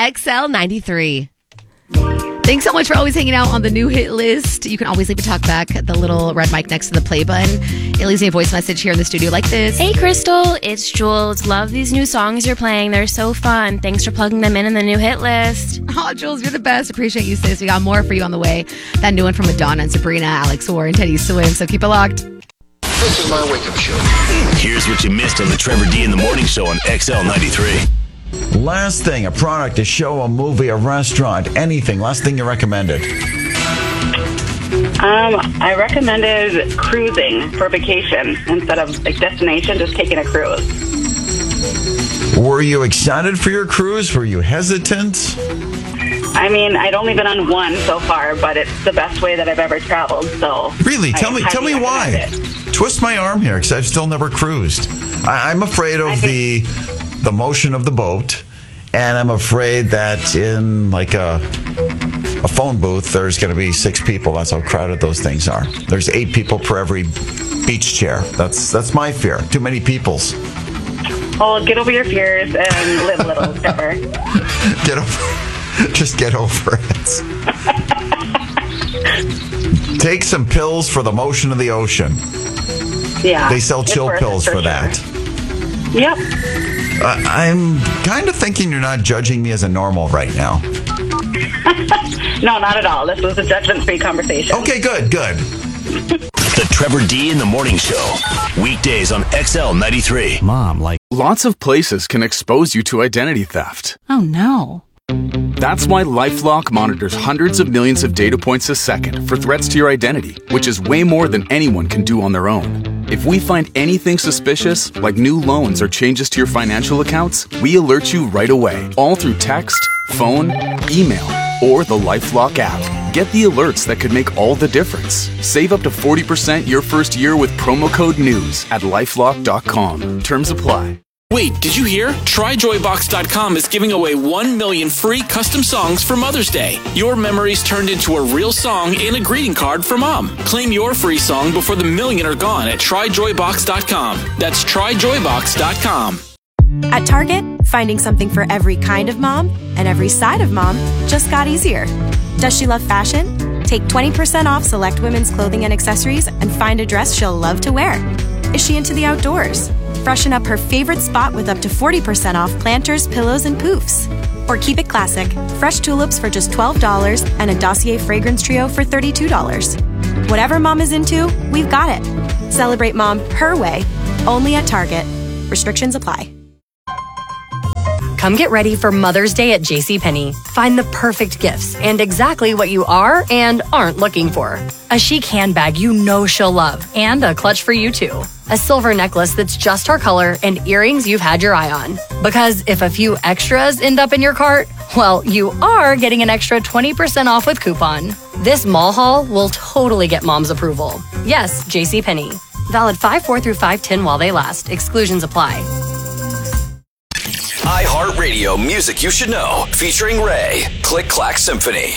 XL93. Thanks so much for always hanging out on the new hit list. You can always leave a talk back, the little red mic next to the play button. It leaves me a voice message here in the studio like this. Hey, Crystal, it's Jules. Love these new songs you're playing. They're so fun. Thanks for plugging them in the new hit list. Oh, Jules, you're the best. Appreciate you, sis. We got more for you on the way. That new one from Madonna and Sabrina, Alex Warren, Teddy Swim. So keep it locked. This is my wake-up show. Here's what you missed on the Trevor D in the Morning Show on XL93. Last thing, a product, a show, a movie, a restaurant, anything. Last thing you recommended. I recommended cruising for vacation instead of like destination, just taking a cruise. Were you excited for your cruise? Were you hesitant? I mean, I'd only been on one so far, but it's the best way that I've ever traveled. So really, tell me why. Twist my arm here, because I've still never cruised. I'm afraid of the motion of the boat, and I'm afraid that in like a phone booth, there's going to be 6 people. That's how crowded those things are. There's 8 people per every beach chair. That's my fear. Too many peoples. Oh, get over your fears and live a little, Trevor. Just get over it. Take some pills for the motion of the ocean. Yeah. They sell chill pills for that. Yep. I'm kind of thinking you're not judging me as a normal right now. No, not at all. This was a judgment-free conversation. Okay, good. The Trevor D in the Morning Show. Weekdays on XL93. Mom, lots of places can expose you to identity theft. Oh, no. That's why LifeLock monitors hundreds of millions of data points a second for threats to your identity, which is way more than anyone can do on their own. If we find anything suspicious, like new loans or changes to your financial accounts, we alert you right away, all through text, phone, email, or the LifeLock app. Get the alerts that could make all the difference. Save up to 40% your first year with promo code NEWS at LifeLock.com. Terms apply. Wait, did you hear? TryJoyBox.com is giving away 1 million free custom songs for Mother's Day. Your memories turned into a real song and a greeting card for Mom. Claim your free song before the million are gone at TryJoyBox.com. That's TryJoyBox.com. At Target, finding something for every kind of mom and every side of mom just got easier. Does she love fashion? Take 20% off select women's clothing and accessories and find a dress she'll love to wear. Is she into the outdoors? Freshen up her favorite spot with up to 40% off planters, pillows, and poofs. Or keep it classic. Fresh tulips for just $12 and a Dossier fragrance trio for $32. Whatever mom is into, we've got it. Celebrate mom her way, only at Target. Restrictions apply. Come get ready for Mother's Day at JCPenney. Find the perfect gifts and exactly what you are and aren't looking for. A chic handbag you know she'll love, and a clutch for you too. A silver necklace that's just her color, and earrings you've had your eye on. Because if a few extras end up in your cart, well, you are getting an extra 20% off with coupon. This mall haul will totally get mom's approval. Yes, JCPenney. Valid 5/4 through 5/10 while they last. Exclusions apply. iHeartRadio Music You Should Know, featuring Ray. Click Clack Symphony.